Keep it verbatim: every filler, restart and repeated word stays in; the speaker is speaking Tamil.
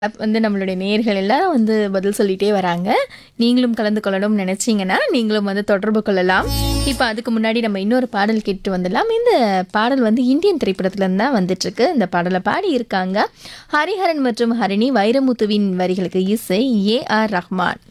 அப் வந்து நம்மளுடைய நேயர்கள் எல்லாம் வந்து பதில் சொல்லிட்டே வராங்க. நீங்களும் கலந்து கொள்ளணும்னு நினைச்சீங்கன்னா, நீங்களும் வந்து தொடர்பு கொள்ளலாம். இப்ப அதுக்கு முன்னாடி நம்ம இன்னொரு பாடல் கேட்டுட்டு வந்துடலாம். இந்த பாடல் வந்து இந்தியன் திரைப்படத்துலருந்து தான் வந்துட்டுருக்கு. இந்த பாடல பாடியிருக்காங்க ஹரிஹரன் மற்றும் ஹரிணி. வைரமுத்துவின் வரிகளுக்கு இசை ஏ ஆர் ரஹ்மான்.